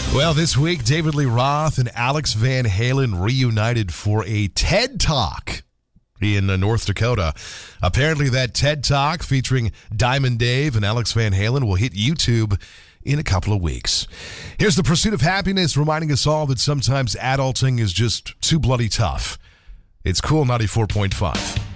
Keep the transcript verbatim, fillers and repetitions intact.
Well, this week, David Lee Roth and Alex Van Halen reunited for a TED Talk in uh, North Dakota. Apparently, that TED Talk featuring Diamond Dave and Alex Van Halen will hit YouTube in a couple of weeks. Here's The Pursuit of Happiness reminding us all that sometimes adulting is just too bloody tough. It's Cool ninety-four point five.